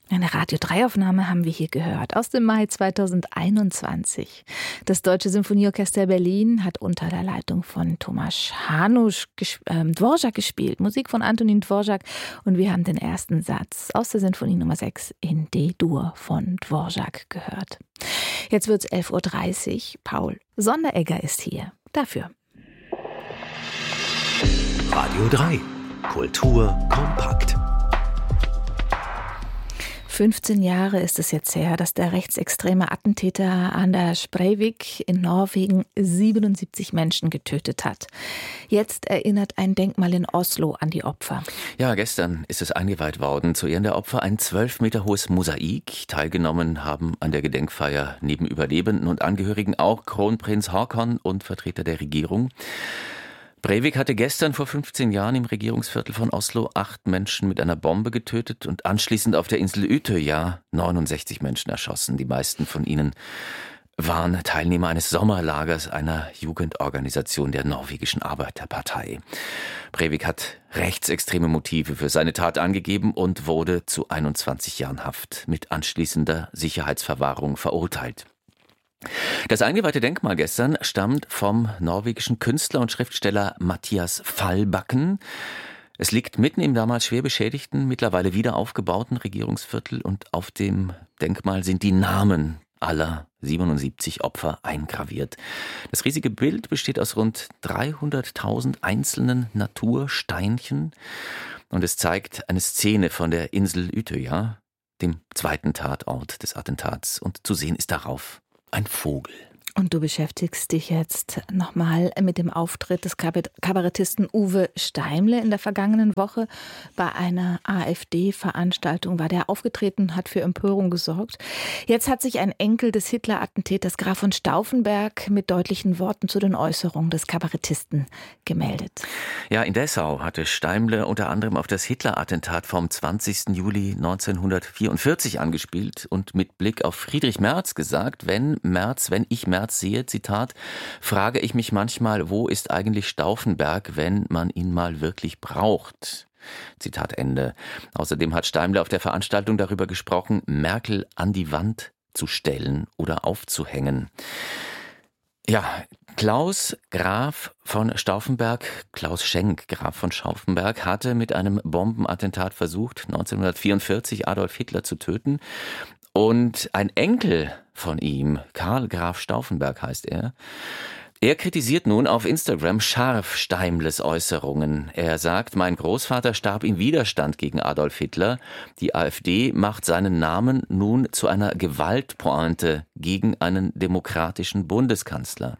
Eine Radio-3-Aufnahme haben wir hier gehört, aus dem Mai 2021. Das Deutsche Symphonieorchester Berlin hat unter der Leitung von Tomasz Hanusz Dvorak gespielt, Musik von Antonin Dvorak, und wir haben den ersten Satz aus der Sinfonie Nummer 6 in D-Dur von Dvorak gehört. Jetzt wird es 11.30 Uhr. Paul Sonderegger ist hier. Dafür. Radio 3. Kultur kompakt. 15 Jahre ist es jetzt her, dass der rechtsextreme Attentäter Anders Breivik in Norwegen 77 Menschen getötet hat. Jetzt erinnert ein Denkmal in Oslo an die Opfer. Ja, gestern ist es eingeweiht worden. Zu Ehren der Opfer ein 12 Meter hohes Mosaik. Teilgenommen haben an der Gedenkfeier neben Überlebenden und Angehörigen auch Kronprinz Haakon und Vertreter der Regierung. Breivik hatte gestern vor 15 Jahren im Regierungsviertel von Oslo 8 Menschen mit einer Bombe getötet und anschließend auf der Insel Utøya 69 Menschen erschossen. Die meisten von ihnen waren Teilnehmer eines Sommerlagers einer Jugendorganisation der norwegischen Arbeiterpartei. Breivik hat rechtsextreme Motive für seine Tat angegeben und wurde zu 21 Jahren Haft mit anschließender Sicherheitsverwahrung verurteilt. Das eingeweihte Denkmal gestern stammt vom norwegischen Künstler und Schriftsteller Mathias Fallbakken. Es liegt mitten im damals schwer beschädigten, mittlerweile wieder aufgebauten Regierungsviertel und auf dem Denkmal sind die Namen aller 77 Opfer eingraviert. Das riesige Bild besteht aus rund 300.000 einzelnen Natursteinchen und es zeigt eine Szene von der Insel Utøya, dem zweiten Tatort des Attentats, und zu sehen ist darauf ein Vogel. Und du beschäftigst dich jetzt nochmal mit dem Auftritt des Kabarettisten Uwe Steimle in der vergangenen Woche. Bei einer AfD-Veranstaltung war der aufgetreten, hat für Empörung gesorgt. Jetzt hat sich ein Enkel des Hitler-Attentäters Graf von Stauffenberg mit deutlichen Worten zu den Äußerungen des Kabarettisten gemeldet. Ja, in Dessau hatte Steimle unter anderem auf das Hitler-Attentat vom 20. Juli 1944 angespielt und mit Blick auf Friedrich Merz gesagt, wenn ich Merz sehe, Zitat, frage ich mich manchmal, wo ist eigentlich Stauffenberg, wenn man ihn mal wirklich braucht? Zitat Ende. Außerdem hat Steimle auf der Veranstaltung darüber gesprochen, Merkel an die Wand zu stellen oder aufzuhängen. Ja, Klaus Graf von Stauffenberg, Klaus Schenk Graf von Stauffenberg, hatte mit einem Bombenattentat versucht, 1944 Adolf Hitler zu töten. Und ein Enkel von ihm, Karl Graf Stauffenberg heißt er, kritisiert nun auf Instagram scharf Steimles Äußerungen. Er sagt, mein Großvater starb im Widerstand gegen Adolf Hitler. Die AfD macht seinen Namen nun zu einer Gewaltpointe gegen einen demokratischen Bundeskanzler.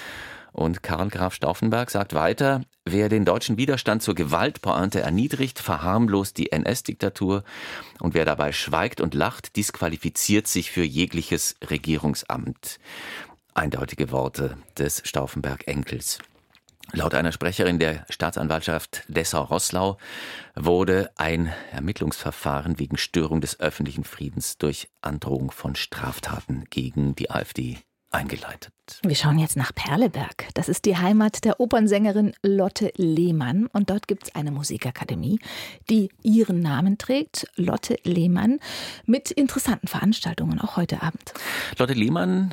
Und Karl Graf Stauffenberg sagt weiter, wer den deutschen Widerstand zur Gewaltpointe erniedrigt, verharmlost die NS-Diktatur und wer dabei schweigt und lacht, disqualifiziert sich für jegliches Regierungsamt. Eindeutige Worte des Stauffenberg-Enkels. Laut einer Sprecherin der Staatsanwaltschaft Dessau-Roßlau wurde ein Ermittlungsverfahren wegen Störung des öffentlichen Friedens durch Androhung von Straftaten gegen die AfD eingeleitet. Wir schauen jetzt nach Perleberg. Das ist die Heimat der Opernsängerin Lotte Lehmann. Und dort gibt es eine Musikakademie, die ihren Namen trägt, Lotte Lehmann, mit interessanten Veranstaltungen, auch heute Abend. Lotte Lehmann,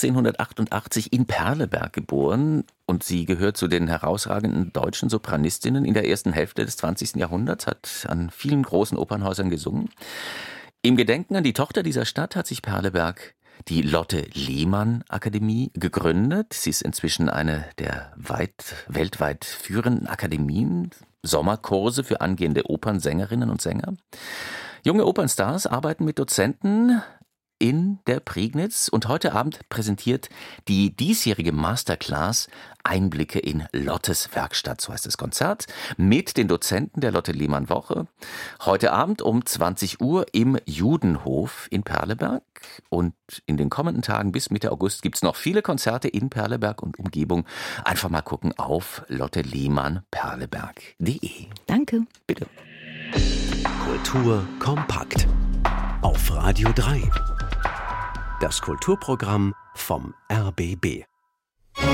1888 in Perleberg geboren. Und sie gehört zu den herausragenden deutschen Sopranistinnen in der ersten Hälfte des 20. Jahrhunderts, hat an vielen großen Opernhäusern gesungen. Im Gedenken an die Tochter dieser Stadt hat sich Perleberg die Lotte Lehmann Akademie gegründet. Sie ist inzwischen eine der weltweit führenden Akademien, Sommerkurse für angehende Opernsängerinnen und Sänger. Junge Opernstars arbeiten mit Dozenten in der Prignitz und heute Abend präsentiert die diesjährige Masterclass Einblicke in Lottes Werkstatt, so heißt das Konzert, mit den Dozenten der Lotte Lehmann Woche. Heute Abend um 20 Uhr im Judenhof in Perleberg und in den kommenden Tagen bis Mitte August gibt es noch viele Konzerte in Perleberg und Umgebung. Einfach mal gucken auf lottelehmannperleberg.de. Danke. Bitte. Kultur kompakt auf Radio 3. Das Kulturprogramm vom RBB.